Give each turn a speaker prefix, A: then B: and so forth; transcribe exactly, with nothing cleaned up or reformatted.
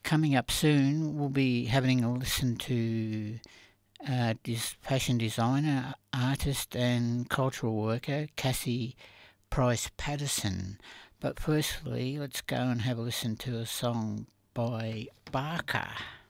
A: Coming up soon, we'll be having a listen to uh, this fashion designer, artist, and cultural worker, Cassie Price Patterson. But firstly, let's go and have a listen to a song by Barker.